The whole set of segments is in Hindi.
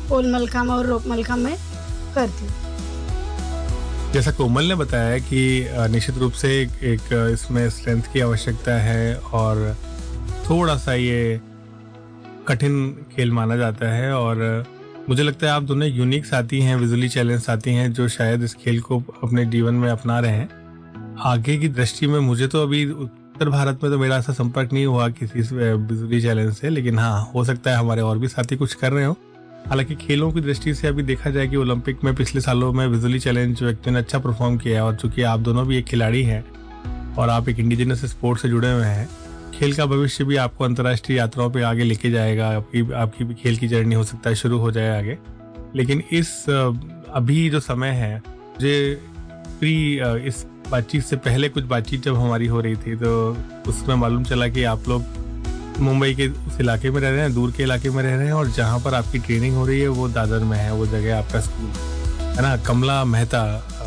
पोल मलखांब और रोप मलखांब में करती हूँ। जैसा कोमल ने बताया कि निश्चित रूप से एक इसमें स्ट्रेंथ की आवश्यकता है और थोड़ा सा ये कठिन खेल माना जाता है, और मुझे लगता है आप दोनों यूनिक साथी हैं, विजुअली चैलेंज साथी हैं जो शायद इस खेल को अपने जीवन में अपना रहे हैं। आगे की दृष्टि में मुझे तो अभी उत्तर भारत में तो मेरा ऐसा संपर्क नहीं हुआ किसी विजुअली चैलेंज से, लेकिन हाँ, हो सकता है हमारे और भी साथी कुछ कर रहे हो। हालांकि खेलों की दृष्टि से अभी देखा जाए कि ओलंपिक में पिछले सालों में विजुअली चैलेंज व्यक्तियों ने अच्छा परफॉर्म किया है, और चूंकि आप दोनों भी एक खिलाड़ी हैं और आप एक इंडिजिनस स्पोर्ट से जुड़े हुए हैं, खेल का भविष्य भी आपको अंतर्राष्ट्रीय यात्राओं पे आगे लेके जाएगा। आपकी भी खेल की जर्नी हो सकता है शुरू हो जाए आगे। लेकिन इस अभी जो समय है, मुझे इस बातचीत से पहले कुछ बातचीत जब हमारी हो रही थी तो उसमें मालूम चला कि आप लोग मुंबई के उस इलाके में रह रहे हैं, दूर के इलाके में रह रहे हैं, और जहाँ पर आपकी ट्रेनिंग हो रही है वो दादर में है, वो जगह आपका स्कूल है ना, कमला मेहता।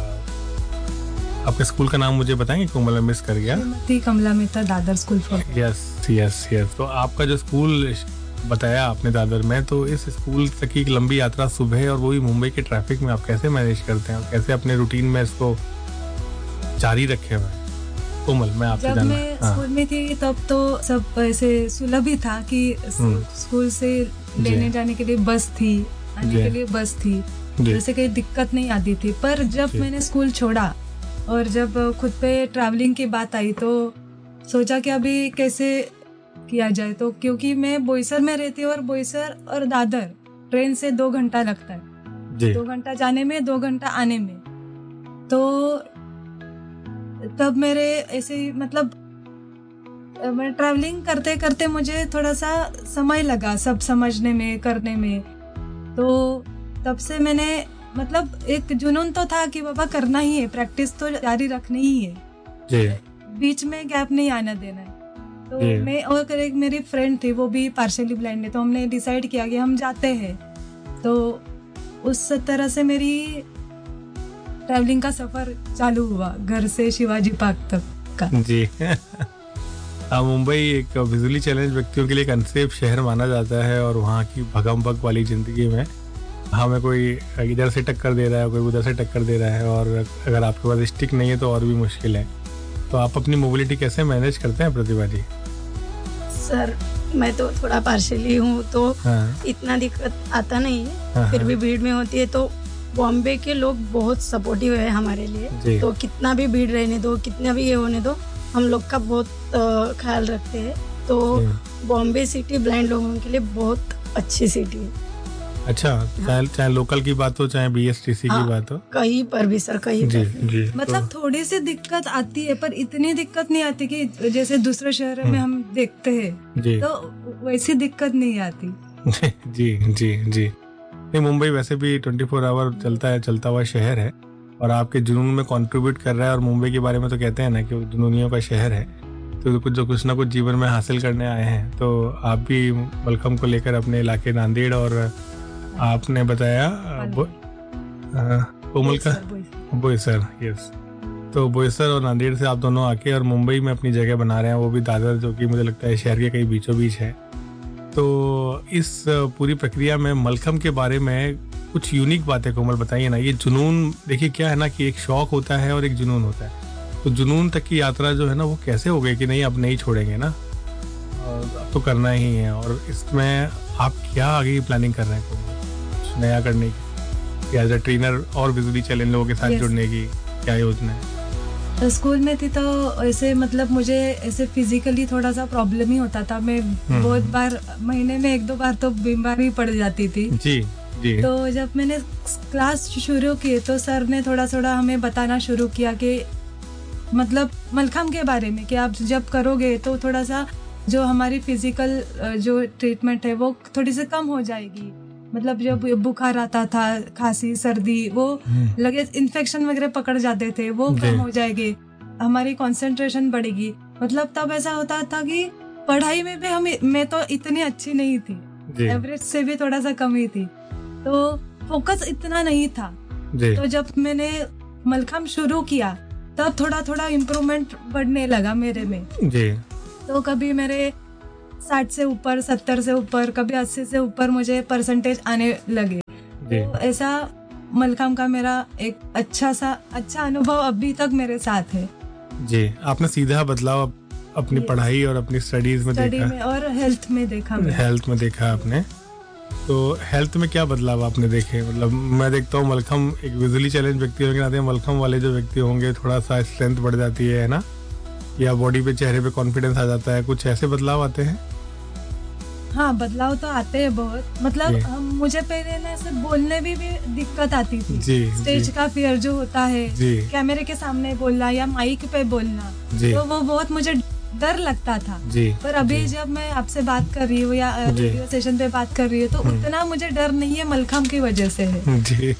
आपके स्कूल का नाम मुझे बताएंगे? कोमल, मिस कर गया। कमला Mehta Dadar school for. Yes. तो आपका जो स्कूल बताया आपने दादर में, तो इस स्कूल तक की एक लंबी यात्रा सुबह और वो भी मुंबई के ट्रैफिक में आप कैसे मैनेज करते हैं और कैसे अपने रूटीन में इसको जारी रखे हुए हैं? कोमल, मैं आपसे जब मैं स्कूल में थी तब तो सब ऐसे सुलभ ही था कि स्कूल से लेने जाने के लिए बस थी, आने के लिए बस थी, जैसे कोई दिक्कत नहीं आती थी। पर जब मैंने स्कूल छोड़ा और जब खुद पे ट्रैवलिंग की बात आई तो सोचा कि अभी कैसे किया जाए। तो क्योंकि मैं बोईसर में रहती हूँ और बोईसर और दादर ट्रेन से 2 घंटा लगता है, 2 घंटा जाने में, 2 घंटा आने में। तो तब मेरे ऐसे मतलब मैं ट्रैवलिंग करते करते मुझे थोड़ा सा समय लगा सब समझने में, करने में। तो तब से मैंने मतलब एक जुनून तो था कि बाबा करना ही है, प्रैक्टिस तो जारी रखनी ही है, बीच में गैप नहीं आना देना है। तो मैं और एक मेरी फ्रेंड थी, वो भी पार्शियली ब्लाइंड है, तो हमने डिसाइड किया कि हम जाते हैं। तो उस तरह से मेरी ट्रैवलिंग का सफर चालू हुआ, घर से शिवाजी पार्क तक का। जी। मुंबई एक विजुअली चैलेंज व्यक्तियों के लिए एक अनसेफ शहर माना जाता है, और वहाँ की भगम भग वाली जिंदगी में हमें कोई इधर से टक्कर दे रहा है, कोई उधर से टक्कर दे रहा है, और अगर आपके पास स्टिक नहीं है तो और भी मुश्किल है। तो आप अपनी मोबिलिटी कैसे मैनेज करते हैं प्रतिभा जी? सर, मैं तो थोड़ा पार्शियली हूँ तो इतना दिक्कत आता नहीं है, फिर भी भीड़ में होती है। तो बॉम्बे के लोग बहुत सपोर्टिव है हमारे लिए, तो कितना भी भीड़ रहने दो, कितना भी ये होने दो, हम लोग का बहुत ख्याल रखते हैं। तो बॉम्बे सिटी ब्लाइंड लोगों के लिए बहुत अच्छी सिटी है। अच्छा, चाहे लोकल की बात हो, चाहे बीएसटीसी की बात हो, कहीं पर भी सर, कहीं जी, पर जी। मतलब थोड़ी सी दिक्कत आती है, पर इतनी दिक्कत नहीं आती कि जैसे दूसरे शहर में हम देखते हैं, तो वैसी दिक्कत नहीं आती। जी। नहीं, मुंबई वैसे भी 24 आवर चलता हुआ शहर है, और आपके जुनून में कंट्रीब्यूट कर रहा है। और मुंबई के बारे में तो कहते हैं ना कि जुनूनियों का शहर है, तो कुछ ना कुछ जीवन में हासिल करने आए हैं। तो आप भी मलखम्ब को लेकर अपने इलाके नांदेड़, और आपने बताया कोमल का बोईसर, यस, तो बोईसर और नांदेड़ से आप दोनों आके और मुंबई में अपनी जगह बना रहे हैं, वो भी दादर, जो कि मुझे लगता है शहर के कहीं बीचों बीच है। तो इस पूरी प्रक्रिया में मलखम्ब के बारे में कुछ यूनिक बातें कोमल बताइए ना। ये जुनून, देखिए क्या है ना कि एक शौक होता है और एक जुनून होता है, तो जुनून तक की यात्रा जो है ना वो कैसे हो गई कि नहीं अब नहीं छोड़ेंगे ना, अब तो करना ही है। और इसमें आप क्या आगे प्लानिंग कर रहे हैं कुछ नया करने की, एज अ ट्रेनर और विजुअली चैलेंज लोगों के साथ जुड़ने की क्या योजना है? तो स्कूल में थी तो ऐसे मतलब मुझे ऐसे फिजिकली थोड़ा सा प्रॉब्लम ही होता था। मैं बहुत बार, महीने में 1-2 बार तो बीमार भी पड़ जाती थी। जी। तो जब मैंने क्लास शुरू की तो सर ने थोड़ा हमें बताना शुरू किया कि मतलब मलखम्ब के बारे में, कि आप जब करोगे तो थोड़ा सा जो हमारी फिजिकल जो ट्रीटमेंट है वो थोड़ी सी कम हो जाएगी। मतलब जब बुखार आता था, खांसी, सर्दी, वो लगे इन्फेक्शन वगैरह पकड़ जाते थे, वो कम हो जाएंगे, हमारी कंसंट्रेशन बढ़ेगी। मतलब तब ऐसा होता था कि पढ़ाई में भी मैं तो इतनी अच्छी नहीं थी, एवरेज से भी थोड़ा सा कम ही थी, तो फोकस इतना नहीं था। तो जब मैंने मलखम्ब शुरू किया तब थोड़ा इम्प्रूवमेंट बढ़ने लगा मेरे में। तो कभी मेरे 60 से ऊपर, 70 से ऊपर, कभी 80 से ऊपर मुझे परसेंटेज आने लगे। तो ऐसा मलखम्ब का मेरा एक अच्छा अनुभव अभी तक मेरे साथ है। जी, आपने सीधा बदलाव अपनी पढ़ाई और अपनी स्टडीज में देखा में और हेल्थ में देखा। हेल्थ में देखा आपने, तो हेल्थ में क्या बदलाव आपने देखे? मतलब मैं देखता हूँ मलखम्ब एक विजुअली चैलेंज व्यक्ति होने के नाते मलखम्ब वाले जो व्यक्ति होंगे थोड़ा सा स्ट्रेंथ बढ़ जाती है ना, या बॉडी पे चेहरे पे कॉन्फिडेंस आ जाता है, कुछ ऐसे बदलाव आते हैं? हाँ, बदलाव तो आते हैं बहुत। मतलब मुझे पहले ना ऐसे बोलने भी दिक्कत आती थी। स्टेज का फियर जो होता है, कैमरे के सामने बोलना या माइक पे बोलना, तो वो बहुत मुझे डर लगता था। पर अभी जब मैं आपसे बात कर रही हूँ या रेडियो सेशन पे बात कर रही हूँ, तो उतना मुझे डर नहीं है, मलखम्ब की वजह से है।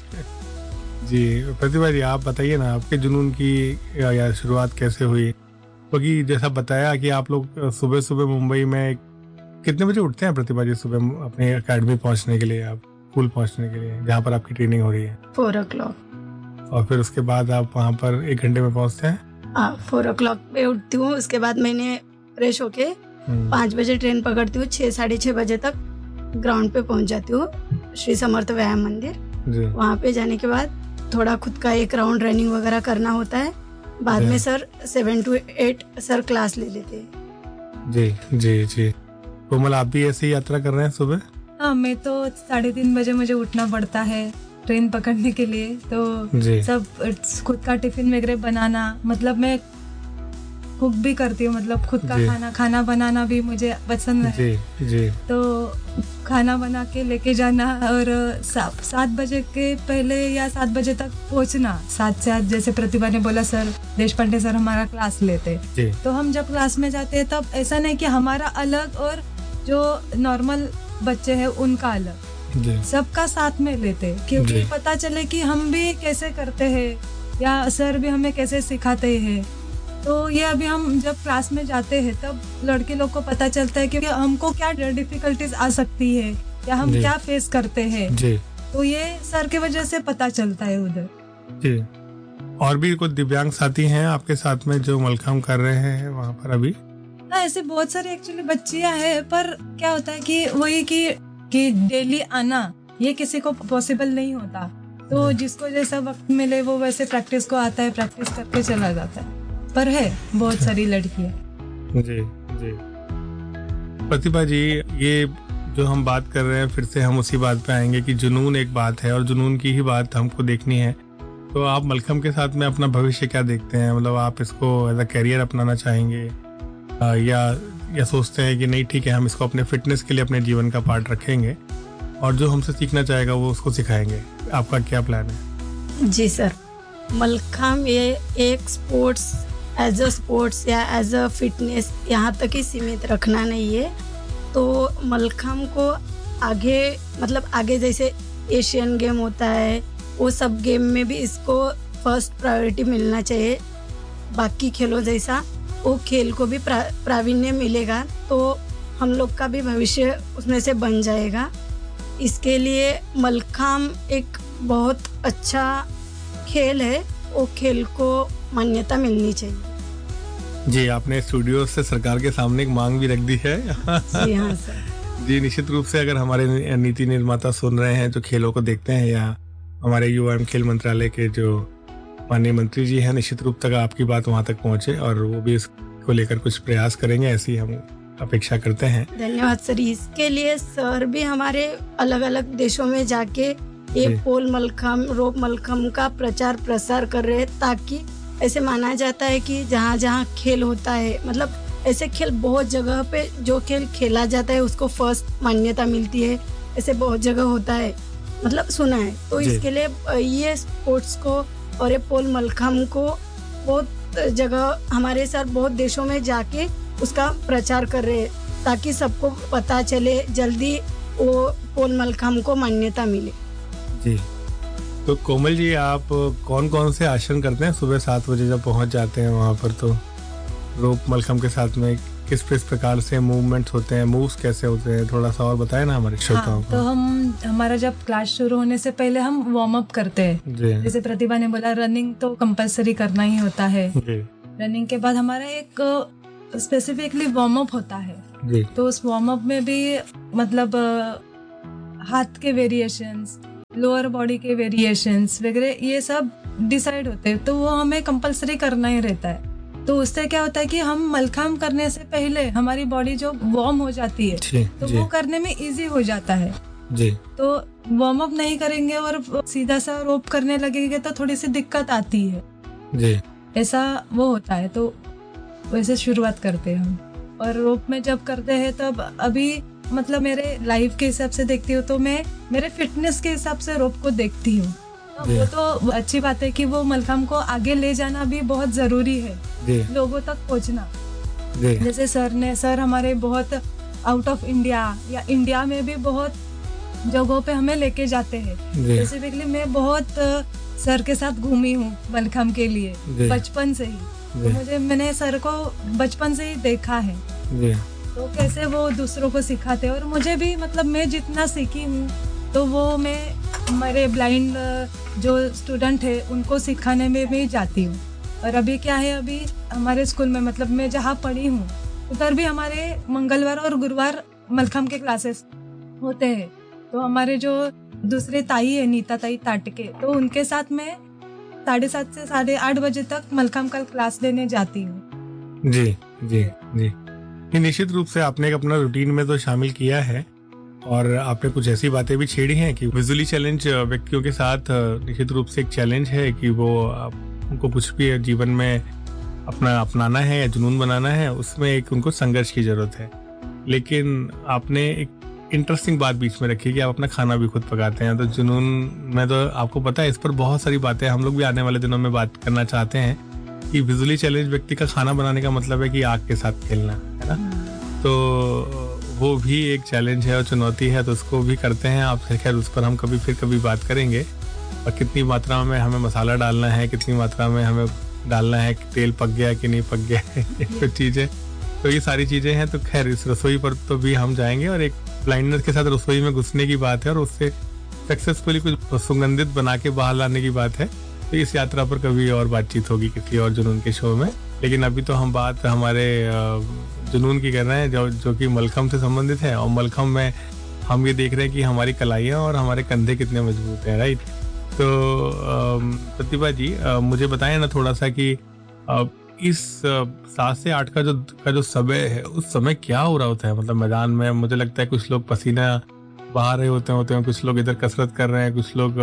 जी प्रतिभा जी, आप बताइए ना आपके जुनून की या शुरुआत कैसे हुई? क्योंकि जैसा बताया कि आप लोग सुबह सुबह मुंबई में कितने बजे उठते हैं प्रतिभा जी सुबह अपने एकेडमी पहुंचने के लिए, आप स्कूल पहुंचने के लिए जहाँ पर आपकी ट्रेनिंग हो रही है? 4 o'clock। और फिर उसके बाद आप वहाँ पर 1 घंटे में पहुँचते हैं? 4 o'clock पे उठती हूँ। उसके बाद मैंने फ्रेश होके 5 बजे ट्रेन पकड़ती हूँ। 6 साढ़े 6 बजे तक ग्राउंड पे पहुँच जाती हूँ, श्री समर्थ व्यायाम मंदिर। वहाँ पे जाने के बाद थोड़ा खुद का एक राउंड रनिंग वगैरह करना होता है। बाद में सर 7 to 8 सर क्लास ले लेते हैं। जी। कोमल, आप भी ऐसी यात्रा कर रहे हैं सुबह? हाँ, मैं तो 3:30 बजे मुझे उठना पड़ता है ट्रेन पकड़ने के लिए। तो सब खुद का टिफिन वगैरह बनाना, मतलब मैं कुक भी करती हूँ, मतलब खुद का खाना बनाना भी मुझे पसंद है। जी। तो खाना बना के लेके जाना और 7 बजे के पहले या 7 बजे तक पहुँचना। 7 से 8 जैसे प्रतिभा ने बोला, सर देशपांडे सर हमारा क्लास लेते, तो हम जब क्लास में जाते हैं तब ऐसा नहीं कि हमारा अलग और जो नॉर्मल बच्चे हैं उनका अलग, सबका साथ में लेते, क्योंकि पता चले कि हम भी कैसे करते हैं या सर भी हमें कैसे सिखाते हैं। तो ये अभी हम जब क्लास में जाते हैं तब लड़के लोग को पता चलता है कि हमको क्या डिफिकल्टीज आ सकती है या हम क्या फेस करते हैं। तो ये सर की वजह से पता चलता है उधर। जी। और भी कुछ दिव्यांग साथी हैं आपके साथ में जो मलखम्ब कर रहे हैं वहाँ पर अभी? ऐसे बहुत सारे एक्चुअली बच्चियां हैं, पर क्या होता है कि वही कि डेली आना ये किसी को पॉसिबल नहीं होता। तो जिसको जैसा वक्त मिले वो वैसे प्रैक्टिस को आता है, प्रैक्टिस करके चला जाता है। पर है बहुत सारी लड़कियां। जी। प्रतिभा जी, ये जो हम बात कर रहे हैं फिर से हम उसी बात पे आएंगे कि जुनून एक बात है और जुनून की ही बात हमको देखनी है। तो आप मलखम्ब के साथ में अपना भविष्य क्या देखते हैं? मतलब आप इसको एज अ कैरियर अपनाना चाहेंगे या सोचते हैं कि नहीं ठीक है, हम इसको अपने फिटनेस के लिए अपने जीवन का पार्ट रखेंगे और जो हमसे सीखना चाहेगा वो उसको सिखाएंगे? आपका क्या प्लान है? जी सर, मलखम्ब ये एक स्पोर्ट्स एज अ स्पोर्ट्स या एज अ फिटनेस यहाँ तक ही सीमित रखना नहीं है। तो मलखम्ब को आगे जैसे एशियन गेम होता है वो सब गेम में भी इसको फर्स्ट प्रायोरिटी मिलना चाहिए। बाकी खेलों जैसा वो खेल को भी प्रावीण्य मिलेगा तो हम लोग का भी भविष्य उसमें से बन जाएगा। इसके लिए मलखम्ब एक बहुत अच्छा खेल है, वो खेल को मान्यता मिलनी चाहिए। जी, आपने स्टूडियो से सरकार के सामने एक मांग भी रख दी है। जी हाँ सर। जी, निश्चित रूप से अगर हमारे नीति निर्माता सुन रहे हैं जो खेलों को देखते हैं या हमारे युवा एवं खेल मंत्रालय के जो माननीय मंत्री जी हैं, निश्चित रूप तक आपकी बात वहां तक पहुंचे और वो भी इसको लेकर कुछ प्रयास करेंगे, ऐसी हम अपेक्षा करते हैं। धन्यवाद सर। इसके लिए सर भी हमारे अलग अलग देशों में जाके ये पोल मलखम्ब, रोप मलखम्ब का प्रचार प्रसार कर रहे हैं, ताकि ऐसे माना जाता है कि जहाँ जहाँ खेल होता है, मतलब ऐसे खेल बहुत जगह पे जो खेल खेला जाता है उसको फर्स्ट मान्यता मिलती है, ऐसे बहुत जगह होता है, मतलब सुना है। तो इसके लिए ये स्पोर्ट्स को और ये पोल मलखम्ब को बहुत जगह हमारे सर बहुत देशों में जाके उसका प्रचार कर रहे हैं, ताकि सबको पता चले, जल्दी वो पोल मलखम्ब को मान्यता मिले। जी, तो कोमल जी, आप कौन कौन से आसन करते हैं सुबह 7 बजे जब पहुंच जाते हैं वहां पर? तो रोप मलखम्ब के साथ में किस प्रकार से मूवमेंट्स होते हैं, मूव्स कैसे होते हैं, थोड़ा सा और बताएं ना हमारे श्रोताओं को। तो हमारा जब क्लास शुरू होने से पहले हम वार्म अप करते हैं। जैसे प्रतिभा ने बोला, रनिंग तो कंपलसरी करना ही होता है। रनिंग के बाद हमारा एक स्पेसिफिकली वार्म अप होता है। तो उस वार्म अप में भी मतलब हाथ के वेरिएशंस, लोअर बॉडी के वेरिएशंस वगैरह ये सब डिसाइड होते हैं, तो वो हमें कंपलसरी करना ही रहता है। तो उससे क्या होता है कि हम मलखम करने से पहले हमारी बॉडी जो वार्म हो जाती है तो वो करने में इजी हो जाता है जी। तो वार्म अप नहीं करेंगे और सीधा सा रोप करने लगेंगे तो थोड़ी सी दिक्कत आती है जी, ऐसा वो होता है। तो वैसे शुरुआत करते हैं हम, और रोप में जब करते हैं तब अभी मतलब मेरे लाइफ के हिसाब से देखती हूँ तो मैं मेरे फिटनेस के हिसाब से रोप को देखती हूँ। वो तो अच्छी बात है कि वो मलखम को आगे ले जाना भी बहुत जरूरी है, लोगों तक पहुँचना। जैसे सर हमारे बहुत आउट ऑफ इंडिया या इंडिया में भी बहुत जगहों पे हमें लेके जाते हैं। स्पेसिफिकली मैं बहुत सर के साथ घूमी हूँ मलखम के लिए बचपन से ही। तो मैंने सर को बचपन से ही देखा है तो कैसे वो दूसरों को सिखाते हैं, और मुझे भी मतलब मैं जितना सीखी हूँ तो वो मैं हमारे ब्लाइंड जो स्टूडेंट है उनको सिखाने में भी जाती हूँ। और अभी क्या है, अभी हमारे स्कूल में मतलब मैं जहाँ पढ़ी हूँ उधर भी हमारे मंगलवार और गुरुवार मलखम के क्लासेस होते हैं। तो हमारे जो दूसरे ताई है नीता ताई ताटके, तो उनके साथ मैं 7:30 से 8:30 बजे तक मलखम का क्लास लेने जाती हूँ। जी जी जी, निश्चित रूप से आपने अपना रूटीन में तो शामिल किया है, और आपने कुछ ऐसी बातें भी छेड़ी हैं कि विजुअली चैलेंज व्यक्तियों के साथ निश्चित रूप से एक चैलेंज है कि वो उनको कुछ भी जीवन में अपना अपनाना है या जुनून बनाना है, उसमें एक उनको संघर्ष की जरूरत है। लेकिन आपने एक इंटरेस्टिंग बात बीच में रखी कि आप अपना खाना भी खुद पकाते हैं। तो जुनून में तो आपको पता है, इस पर बहुत सारी बातें हम लोग भी आने वाले दिनों में बात करना चाहते हैं कि विजुअली चैलेंज व्यक्ति का खाना बनाने का मतलब है कि आग के साथ खेलना है ना। तो वो भी एक चैलेंज है और चुनौती है, तो उसको भी करते हैं आप। खैर उस पर हम कभी बात करेंगे, और कितनी मात्रा में हमें मसाला डालना है, कितनी मात्रा में हमें डालना है, कि तेल पक गया कि नहीं पक गया ये कुछ चीज़ें, तो ये सारी चीज़ें हैं। तो खैर इस रसोई पर तो भी हम जाएंगे, और एक ब्लाइंडनेस के साथ रसोई में घुसने की बात है और उससे सक्सेसफुली कुछ सुगंधित बना के बाहर लाने की बात है। तो इस यात्रा पर कभी और बातचीत होगी किसी और जुनून के शो में। लेकिन अभी तो हम बात हमारे जुनून की कर रहे हैं जो कि मलखम से संबंधित है, और मलखम में हम ये देख रहे हैं कि हमारी कलाइयाँ और हमारे कंधे कितने मजबूत हैं, राइट। तो प्रतिभा जी मुझे बताएं ना थोड़ा सा कि इस 7 से 8 का जो समय है, उस समय क्या हो रहा होता है मतलब मैदान में। मुझे लगता है कुछ लोग पसीना बहा रहे होते हैं, कुछ लोग इधर कसरत कर रहे हैं, कुछ लोग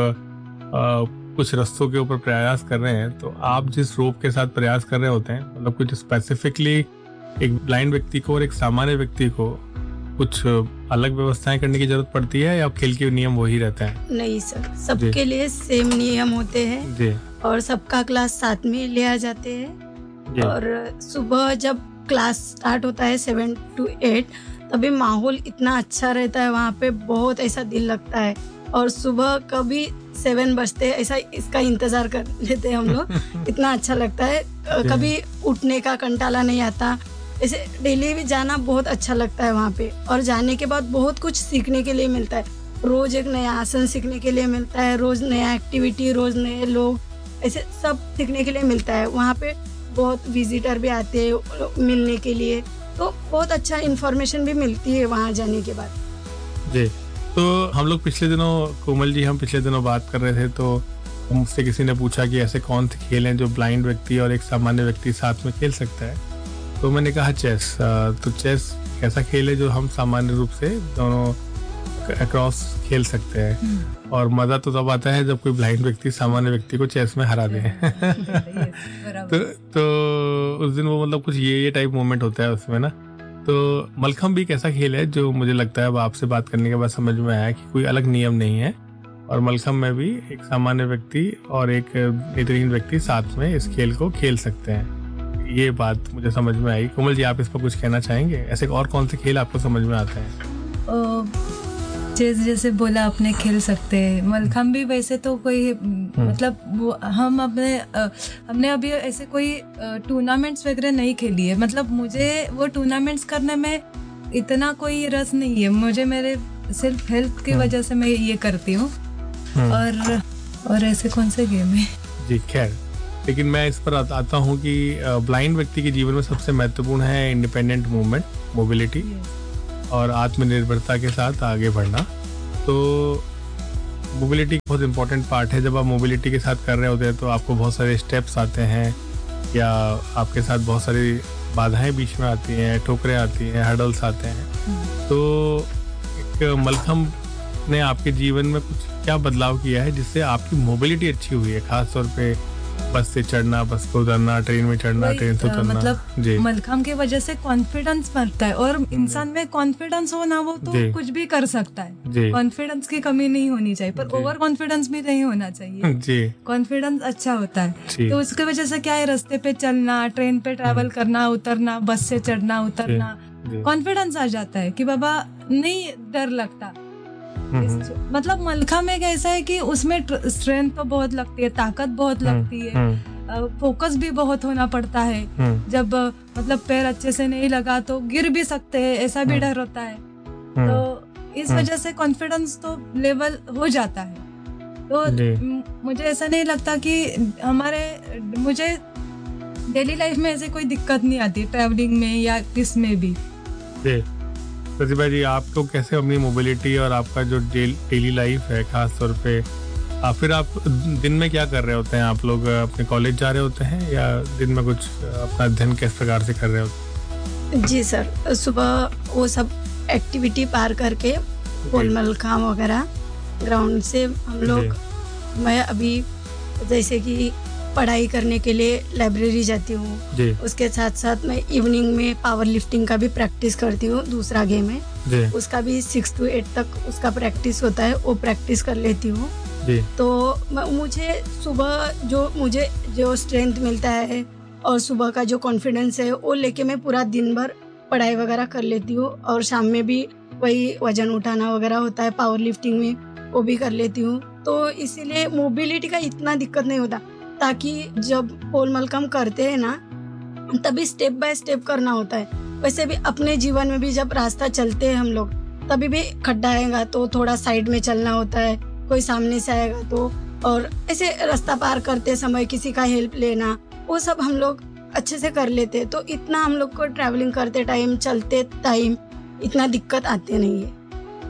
कुछ रस्तों के ऊपर प्रयास कर रहे हैं। तो आप जिस रोप के साथ प्रयास कर रहे होते हैं, मतलब कुछ स्पेसिफिकली एक ब्लाइंड व्यक्ति को और एक सामान्य व्यक्ति को कुछ अलग व्यवस्थाएं करने की जरूरत पड़ती है, या खेल के नियम वही रहते हैं? नहीं सर, सबके लिए सेम नियम होते हैं जी, और सबका क्लास साथ में लिया जाते हैं। और सुबह जब क्लास स्टार्ट होता है 7 to 8, तभी माहौल इतना अच्छा रहता है वहाँ पे, बहुत ऐसा दिल लगता है। और सुबह कभी 7 बजते ऐसा इसका इंतजार कर लेते हैं हम लोग इतना अच्छा लगता है। कभी उठने का कंटाला नहीं आता। ऐसे डेली भी जाना बहुत अच्छा लगता है वहाँ पे, और जाने के बाद बहुत कुछ सीखने के लिए मिलता है। रोज एक नया आसन सीखने के लिए मिलता है, रोज नया एक्टिविटी, रोज नए लोग, ऐसे सब सीखने के लिए मिलता है। वहाँ पे बहुत विजिटर भी आते हैं मिलने के लिए, तो बहुत अच्छा इन्फॉर्मेशन भी मिलती है वहाँ जाने के बाद जी। तो हम लोग पिछले दिनों बात कर रहे थे, तो मुझसे किसी ने पूछा कि ऐसे कौन से खेल हैं जो ब्लाइंड व्यक्ति और एक सामान्य व्यक्ति साथ में खेल सकता है। तो मैंने कहा चेस। तो चेस ऐसा खेल है जो हम सामान्य रूप से दोनों अक्रॉस खेल सकते हैं, और मजा तो तब आता है जब कोई ब्लाइंड व्यक्ति सामान्य व्यक्ति को चेस में हरा दे तो उस दिन वो मतलब कुछ ये टाइप मोमेंट होता है उसमें ना। तो मलखम भी एक ऐसा खेल है जो मुझे लगता है अब आपसे बात करने के बाद समझ में आया कि कोई अलग नियम नहीं है, और मलखम में भी एक सामान्य व्यक्ति और एक नेत्रहीन व्यक्ति साथ में इस खेल को खेल सकते हैं। ये बात मुझे समझ में आई। कोमल जी, आप इस पर कुछ कहना चाहेंगे? ऐसे और कौन से खेल आपको समझ में आते हैं? चेस जैसे बोला आपने खेल सकते हैं, मलखम भी वैसे तो कोई मतलब हमने अभी ऐसे कोई टूर्नामेंट्स वगैरह नहीं खेली है। मतलब मुझे वो टूर्नामेंट्स करने में इतना कोई रस नहीं है, मुझे मेरे सिर्फ हेल्थ की वजह से मैं ये करती हूँ। और ऐसे कौन से गेम है जी? खैर, लेकिन मैं इस पर आता हूँ कि ब्लाइंड व्यक्ति के जीवन में सबसे महत्वपूर्ण है इंडिपेंडेंट मूवमेंट, मोबिलिटी और आत्मनिर्भरता के साथ आगे बढ़ना। तो मोबिलिटी बहुत इंपॉर्टेंट पार्ट है। जब आप मोबिलिटी के साथ कर रहे होते हैं तो आपको बहुत सारे स्टेप्स आते हैं या आपके साथ बहुत सारी बाधाएं बीच में आती हैं, ठोकरें आती हैं, हर्डल्स आते हैं। तो एक मलखम ने आपके जीवन में कुछ क्या बदलाव किया है जिससे आपकी मोबिलिटी अच्छी हुई है, खास तौर पे बस से चढ़ना, बस पे उतरना, ट्रेन में चढ़ना, ट्रेन से उतरना? मतलब मलखम की वजह से कॉन्फिडेंस बढ़ता है और इंसान में कॉन्फिडेंस हो ना, वो तो कुछ भी कर सकता है। कॉन्फिडेंस की कमी नहीं होनी चाहिए, पर ओवर कॉन्फिडेंस भी नहीं होना चाहिए। कॉन्फिडेंस अच्छा होता है। तो उसकी वजह से क्या है, रास्ते पे चलना, ट्रेन पे ट्रैवल करना, उतरना, बस से चढ़ना उतरना, कॉन्फिडेंस आ जाता है कि बाबा नहीं डर लगता। मतलब मलखम एक ऐसा है कि उसमें स्ट्रेंथ तो बहुत लगती है, ताकत बहुत लगती है, फोकस भी बहुत होना पड़ता है। जब मतलब पैर अच्छे से नहीं लगा तो गिर भी सकते हैं, ऐसा भी डर होता है। तो इस वजह से कॉन्फिडेंस तो लेवल हो जाता है। तो मुझे ऐसा नहीं लगता कि मुझे डेली लाइफ में ऐसे कोई दिक्कत नहीं आती, ट्रैवलिंग में या किसमें भी। प्रतिभा जी, आपको कैसे अपनी मोबिलिटी और आपका जो डेली लाइफ है खास तौर पे, फिर आप दिन में क्या कर रहे होते हैं? आप लोग अपने कॉलेज जा रहे होते हैं या दिन में कुछ अपना अध्ययन किस प्रकार से कर रहे होते हैं? जी सर, सुबह वो सब एक्टिविटी पार करके पोल मलखम वगैरह ग्राउंड से हम लोग, मैं अभी जैसे कि पढ़ाई करने के लिए लाइब्रेरी जाती हूँ, उसके साथ साथ मैं इवनिंग में पावर लिफ्टिंग का भी प्रैक्टिस करती हूँ। दूसरा गेम है उसका भी 6 to 8 तक उसका प्रैक्टिस होता है, वो प्रैक्टिस कर लेती हूँ। तो मुझे सुबह मुझे जो स्ट्रेंथ मिलता है और सुबह का जो कॉन्फिडेंस है वो लेके मैं पूरा दिन भर पढ़ाई वगैरह कर लेती हूँ। और शाम में भी वही वजन उठाना वगैरह होता है पावर लिफ्टिंग में, वो भी कर लेती हूँ। तो इसीलिए मोबिलिटी का इतना दिक्कत नहीं होता, ताकि जब पोल मलखम करते हैं ना तभी स्टेप बाय स्टेप करना होता है। वैसे भी अपने जीवन में भी जब रास्ता चलते हैं हम लोग, तभी भी खड्डा आएगा तो थोड़ा साइड में चलना होता है, कोई सामने से आएगा तो, और ऐसे रास्ता पार करते समय किसी का हेल्प लेना, वो सब हम लोग अच्छे से कर लेते। तो इतना हम लोग को ट्रैवलिंग करते टाइम, चलते टाइम इतना दिक्कत आते नहीं है।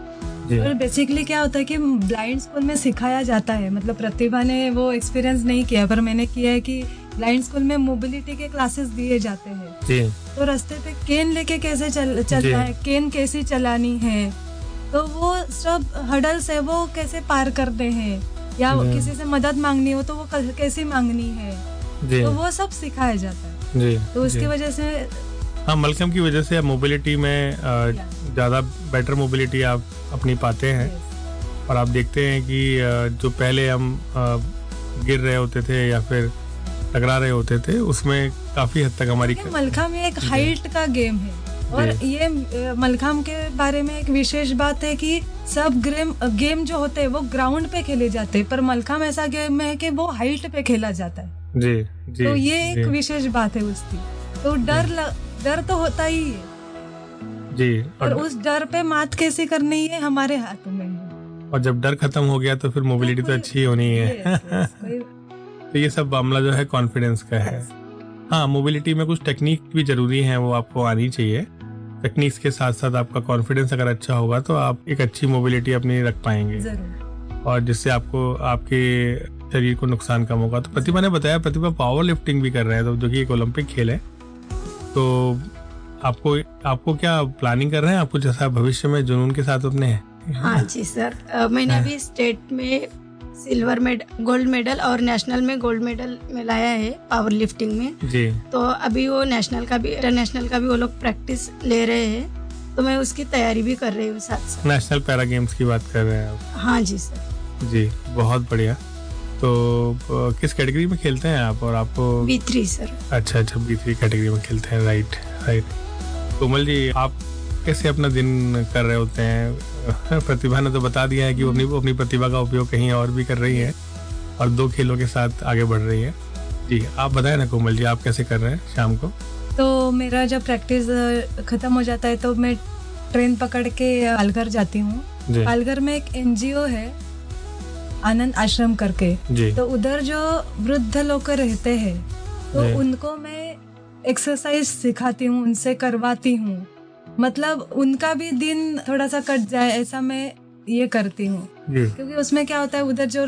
और बेसिकली क्या होता है कि ब्लाइंड स्कूल में सिखाया जाता है, मतलब प्रतिभा ने वो एक्सपीरियंस नहीं किया पर मैंने किया है कि ब्लाइंड स्कूल में मोबिलिटी के क्लासेस दिए जाते हैं। तो रास्ते पे केन लेके कैसे चलना है, केन कैसे चलानी है, तो वो सब हडल्स है वो कैसे पार करते हैं, या किसी से मदद मांगनी हो तो वो कैसे मांगनी है, तो वो सब सिखाया जाता है। तो उसकी वजह से मलखम की वजह से मोबिलिटी में ज़्यादा बेटर मोबिलिटी आप अपनी पाते हैं। और आप देखते हैं कि जो पहले हम गिर रहे होते थे या फिर टकरा रहे होते थे, उसमें काफी हद तक हमारी मलखम एक हाइट का गेम है। और ये मलखम के बारे में एक विशेष बात है कि सब गेम जो होते हैं वो ग्राउंड पे खेले जाते हैं, पर मलखम ऐसा गेम है कि वो हाइट पे खेला जाता है। जी, तो ये एक विशेष बात है उसकी। तो डर तो होता ही है जी, और उस डर पे मात कैसे करनी है हमारे हाथों में है। और जब डर खत्म हो गया तो फिर मोबिलिटी तो अच्छी होनी है। तो ये सब मामला जो है कॉन्फिडेंस का है। हाँ, मोबिलिटी में कुछ टेक्निक भी जरूरी है, वो आपको आनी चाहिए। टेक्निक्स के साथ साथ आपका कॉन्फिडेंस अगर अच्छा होगा तो आप एक अच्छी मोबिलिटी अपनी रख पाएंगे और जिससे आपको आपके शरीर को नुकसान कम होगा। तो प्रतिभा ने बताया, प्रतिभा पावर लिफ्टिंग भी कर रहे हैं, तो जो कि एक ओलंपिक खेल है। तो आपको क्या प्लानिंग कर रहे हैं? आपको जैसा भविष्य में जुनून के साथ अपने? हाँ जी सर, मैंने अभी स्टेट में गोल्ड मेडल और नेशनल में गोल्ड मेडल में लाया है पावर लिफ्टिंग में जी। तो अभी वो नेशनल का भी इंटरनेशनल का भी वो लोग प्रैक्टिस ले रहे हैं, तो मैं उसकी तैयारी भी कर रही हूँ साथ साथ। नेशनल पैरा गेम्स की बात कर रहे हैं आप? हाँ जी सर। जी, बहुत बढ़िया। तो किस कैटेगरी में खेलते हैं आप? और आपको B3 सर। अच्छा, B3 कैटेगरी में खेलते हैं। राइट। कोमल जी, आप कैसे अपना दिन कर रहे होते हैं? प्रतिभा ने तो बता दिया है कि वो अपनी प्रतिभा का उपयोग कहीं और भी कर रही है और 2 खेलों के साथ आगे बढ़ रही है। जी, आप बताएं ना कोमल जी, आप कैसे कर रहे हैं शाम को? तो मेरा जब प्रैक्टिस खत्म हो जाता है तो मैं ट्रेन पकड़ के पालघर जाती हूँ। पालघर में एक NGO है आनंद आश्रम करके, तो उधर जो वृद्ध लोग रहते हैं तो उनको मैं एक्सरसाइज सिखाती हूँ, उनसे करवाती हूँ, मतलब उनका भी दिन थोड़ा सा कट जाए ऐसा मैं ये करती हूँ, क्योंकि उसमें क्या होता है, उधर जो